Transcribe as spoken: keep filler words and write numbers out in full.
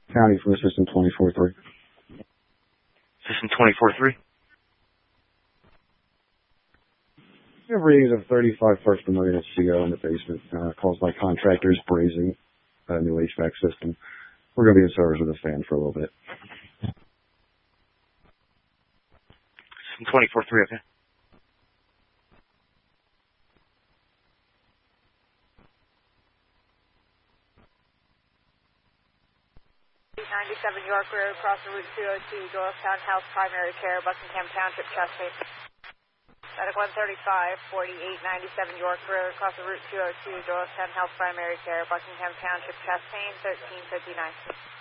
County from System twenty-four three. System twenty-four three. We have readings of thirty-five parts per million of C O in the basement, uh, caused by contractors brazing a new H V A C system. We're going to be in service with a fan for a little bit. System twenty-four three, okay. ninety-seven York Road, cross the Route two oh two, Doylestown House Primary Care, Buckingham Township, chest pain. Medic one thirty-five, forty-eight ninety-seven York Road, cross the Route two oh two, Doylestown House Primary Care, Buckingham Township, chest pain, thirteen fifty-nine.